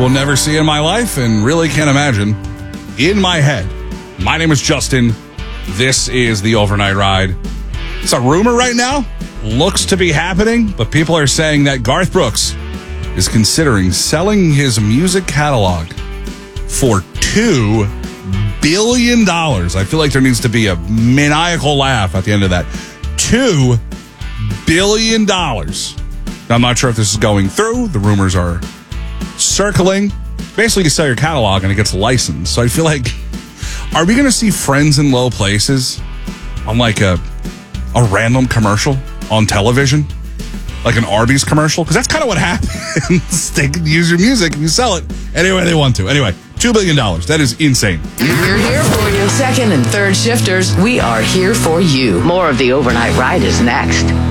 will never see in my life and really can't imagine in my head. My name is Justin. This is the Overnight Ride. It's a rumor right now. Looks to be happening, but people are saying that Garth Brooks is considering selling his music catalog for $2 billion. I feel like there needs to be a maniacal laugh at the end of that. $2 billion. Now, I'm not sure if this is going through. The rumors are circling. Basically, you sell your catalog and it gets licensed. So I feel like, are we going to see Friends in Low Places on like a random commercial on television? Like an Arby's commercial? Because that's kind of what happens. They can use your music and you sell it any way they want to. Anyway, $2 billion. That is insane. We're here for you. Second and third shifters, we are here for you. More of the Overnight Ride is next.